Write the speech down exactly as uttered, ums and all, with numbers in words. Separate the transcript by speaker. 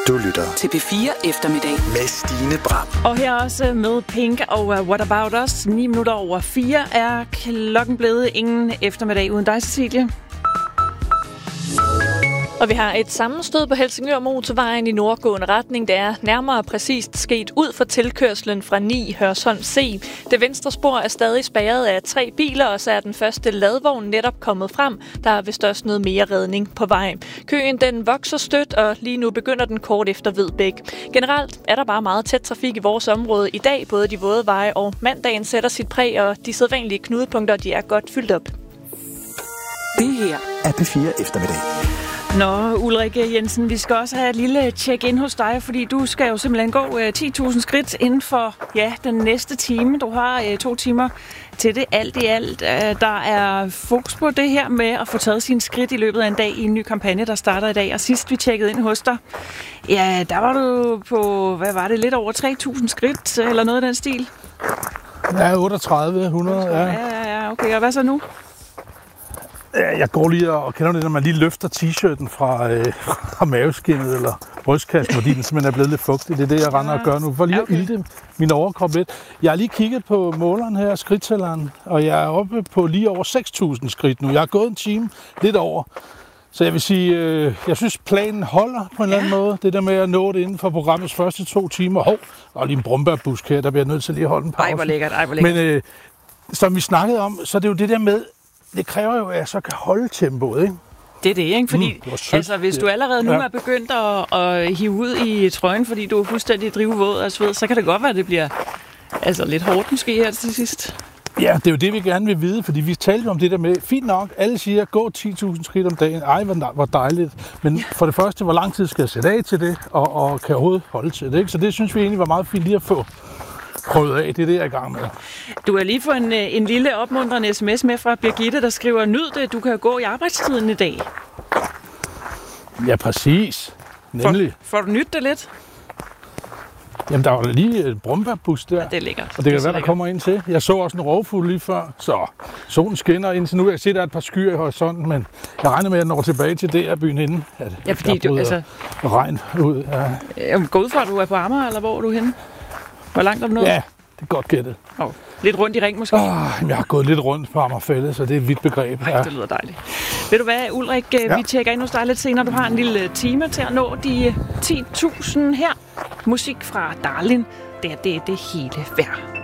Speaker 1: Du lytter
Speaker 2: til P fire Eftermiddag
Speaker 1: med Stine Bram.
Speaker 3: Og her også med Pink og uh, What About Us. ni minutter over fire er klokken blevet. Ingen eftermiddag uden dig, Cecilie.
Speaker 4: Og vi har et sammenstød på Helsingør Motorvejen i nordgående retning. Det er nærmere præcist sket ud for tilkørslen fra ni Hørsholm C. Det venstre spor er stadig spærret af tre biler, og så er den første ladvogn netop kommet frem. Der er vist også noget mere redning på vej. Køen den vokser stødt, og lige nu begynder den kort efter Vedbæk. Generelt er der bare meget tæt trafik i vores område i dag. Både de våde veje og mandagen sætter sit præg, og de sædvanlige knudepunkter de er godt fyldt op.
Speaker 2: Det her
Speaker 1: er P fire Eftermiddag.
Speaker 3: Nå, Ulrik Jensen, vi skal også have et lille check-in hos dig, fordi du skal jo simpelthen gå uh, ti tusind skridt inden for ja, den næste time. Du har uh, to timer til det alt i alt. Uh, der er fokus på det her med at få taget sine skridt i løbet af en dag i en ny kampagne, der starter i dag. Og sidst vi tjekkede ind hos dig, ja, der var du på, hvad var det, lidt over tre tusind skridt eller noget af den stil?
Speaker 5: Ja, otteogtredive hundrede. Ja,
Speaker 3: ja, ja, ja, okay. Og hvad så nu?
Speaker 5: Jeg går lige og kender det, når man lige løfter t-shirten fra, øh, fra maveskinnet eller brystkassen, fordi den simpelthen er blevet lidt fugtig. Det er det, jeg render og gør nu. For lige okay. at ilde min overkrop lidt. Jeg har lige kigget på måleren her, skridttælleren, og jeg er oppe på lige over seks tusind skridt nu. Jeg har gået en time lidt over. Så jeg vil sige, øh, jeg synes planen holder på en ja. eller anden måde. Det der med at nå det inden for programmets første to timer. Hov, der er lige en brumbærbusk her, der bliver jeg nødt til lige at holde en pause.
Speaker 3: Ej, hvor lækkert, ej, hvor lækkert.
Speaker 5: Men øh, som vi snakkede om, så er det jo det der med, det kræver jo, at jeg så kan holde tempoet, ikke?
Speaker 3: Det er det, ikke? Fordi
Speaker 5: mm,
Speaker 3: altså, hvis du allerede nu ja. er begyndt at, at hive ud i trøjen, fordi du er fuldstændig drivvåd og sved, så kan det godt være, at det bliver altså, lidt hårdt måske her til sidst.
Speaker 5: Ja, det er jo det, vi gerne vil vide, fordi vi talte jo om det der med, fint nok, alle siger, gå ti tusind skridt om dagen. Ej, hvor dejligt. Men for det første, hvor lang tid skal jeg sætte af til det, og, og kan jeg overhovedet holde til det, ikke? Så det synes vi egentlig var meget fint lige at få prøvet af. Det er det, jeg er i gang med. Du
Speaker 3: har lige fået en, en lille opmuntrende sms med fra Birgitte, der skriver, nyd det, du kan gå i arbejdstiden i dag.
Speaker 5: Ja, præcis. Nemlig.
Speaker 3: Får, får du nyt det lidt?
Speaker 5: Jamen, der var lige et brumbærbus der.
Speaker 3: Ja, det er lækkert.
Speaker 5: Og det kan være, der kommer ind til. Jeg så også en rovfugl lige før, så solen skinner indtil nu. Jeg kan se, der er et par skyer i horisonten, men jeg regner med, at jeg når tilbage til D R-byen inden. At
Speaker 3: ja, fordi du, altså...
Speaker 5: regn ud. Ja.
Speaker 3: Jeg går ud fra, at du er på Amager, eller hvor er du henne? Hvor langt er du nået?
Speaker 5: Ja, det er godt gættet.
Speaker 3: Oh, lidt rundt i ring måske?
Speaker 5: Oh, jeg har gået lidt rundt på Amagerfællet, så det er et vidt begreb.
Speaker 3: Ej, ja. Det lyder dejligt. Ved du hvad, Ulrik, ja. vi tjekker ind hos dig lidt senere. Du har en lille time til at nå de ti tusind her. Musik fra Darlin. Det er det, det hele værd.